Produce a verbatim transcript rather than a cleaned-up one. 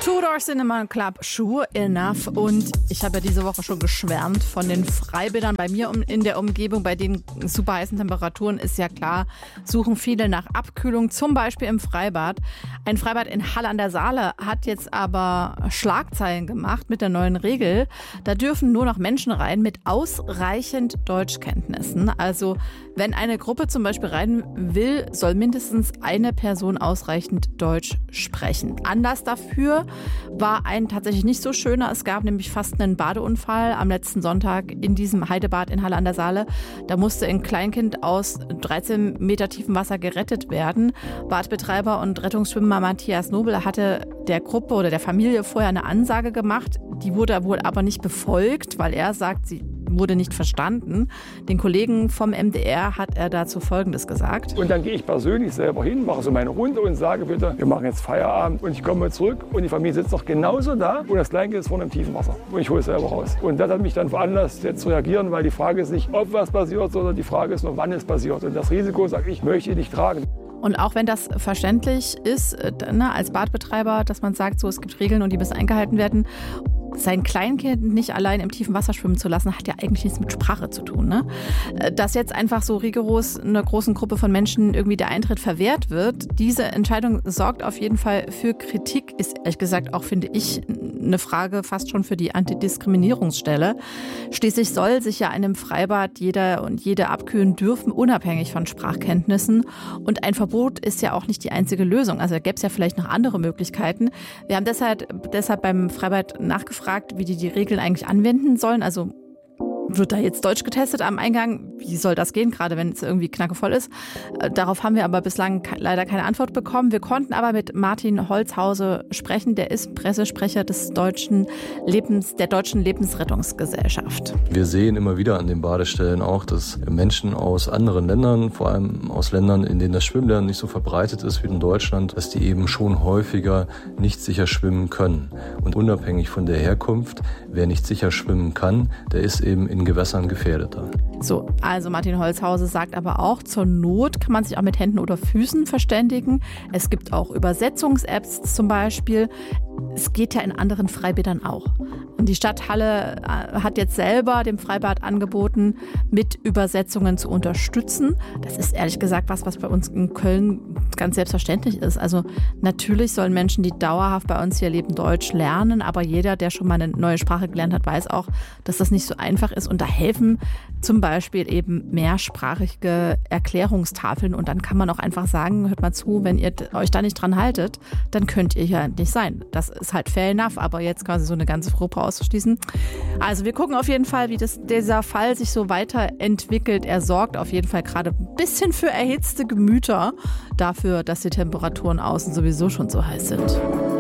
Tudor Cinema Club, Sure Enough. Und ich habe ja diese Woche schon geschwärmt von den Freibädern bei mir in der Umgebung. Bei den super heißen Temperaturen ist ja klar, suchen viele nach Abkühlung, zum Beispiel im Freibad. Ein Freibad in Halle an der Saale hat jetzt aber Schlagzeilen gemacht mit der neuen Regel. Da dürfen nur noch Menschen rein mit ausreichend Deutschkenntnissen. Also wenn eine Gruppe zum Beispiel rein will, soll mindestens eine Person ausreichend Deutsch sprechen. Anlass dafür war ein tatsächlich nicht so schöner. Es gab nämlich fast einen Badeunfall am letzten Sonntag in diesem Heidebad in Halle an der Saale. Da musste ein Kleinkind aus dreizehn Meter tiefem Wasser gerettet werden. Badbetreiber und Rettungsschwimmer Matthias Nobel hatte der Gruppe oder der Familie vorher eine Ansage gemacht. Die wurde wohl aber nicht befolgt, weil er sagt, sie wurde nicht verstanden. Den Kollegen vom M D R hat er dazu Folgendes gesagt. Und dann gehe ich persönlich selber hin, mache so meine Runde und sage bitte, wir machen jetzt Feierabend. Und ich komme zurück und die Familie sitzt noch genauso da und das Kleinkind ist vorne im tiefen Wasser. Und ich hole es selber raus. Und das hat mich dann veranlasst, jetzt zu reagieren, weil die Frage ist nicht, ob was passiert, sondern die Frage ist nur, wann es passiert. Und das Risiko, sage ich, möchte ich nicht tragen. Und auch wenn das verständlich ist, ne, als Badbetreiber, dass man sagt, so, es gibt Regeln und die müssen eingehalten werden, sein Kleinkind nicht allein im tiefen Wasser schwimmen zu lassen, hat ja eigentlich nichts mit Sprache zu tun. Ne? Dass jetzt einfach so rigoros einer großen Gruppe von Menschen irgendwie der Eintritt verwehrt wird, diese Entscheidung sorgt auf jeden Fall für Kritik, ist ehrlich gesagt auch, finde ich, eine Frage fast schon für die Antidiskriminierungsstelle. Schließlich soll sich ja in einem Freibad jeder und jede abkühlen dürfen, unabhängig von Sprachkenntnissen. Und ein Verbot ist ja auch nicht die einzige Lösung. Also da gäbe es ja vielleicht noch andere Möglichkeiten. Wir haben deshalb, deshalb beim Freibad nachgefragt, wie die die Regeln eigentlich anwenden sollen. Also wird da jetzt Deutsch getestet am Eingang? Wie soll das gehen, gerade wenn es irgendwie knackevoll ist? Darauf haben wir aber bislang leider keine Antwort bekommen. Wir konnten aber mit Martin Holzhause sprechen. Der ist Pressesprecher des deutschen Lebens, der Deutschen Lebensrettungsgesellschaft. Wir sehen immer wieder an den Badestellen auch, dass Menschen aus anderen Ländern, vor allem aus Ländern, in denen das Schwimmlernen nicht so verbreitet ist wie in Deutschland, dass die eben schon häufiger nicht sicher schwimmen können. Und unabhängig von der Herkunft, wer nicht sicher schwimmen kann, der ist eben in Gewässern gefährdeter. So, also Martin Holzhause sagt aber auch, zur Not kann man sich auch mit Händen oder Füßen verständigen. Es gibt auch Übersetzungs-Apps zum Beispiel. Es geht ja in anderen Freibädern auch. Und die Stadt Halle hat jetzt selber dem Freibad angeboten, mit Übersetzungen zu unterstützen. Das ist ehrlich gesagt was, was bei uns in Köln ganz selbstverständlich ist. Also natürlich sollen Menschen, die dauerhaft bei uns hier leben, Deutsch lernen. Aber jeder, der schon mal eine neue Sprache gelernt hat, weiß auch, dass das nicht so einfach ist. Und da helfen zum Beispiel eben mehrsprachige Erklärungstafeln. Und dann kann man auch einfach sagen, hört mal zu, wenn ihr euch da nicht dran haltet, dann könnt ihr hier nicht sein. Das ist halt fair enough, aber jetzt quasi so eine ganze Gruppe auszuschließen. Also wir gucken auf jeden Fall, wie das, dieser Fall sich so weiterentwickelt. Er sorgt auf jeden Fall gerade ein bisschen für erhitzte Gemüter, dafür, dass die Temperaturen außen sowieso schon so heiß sind.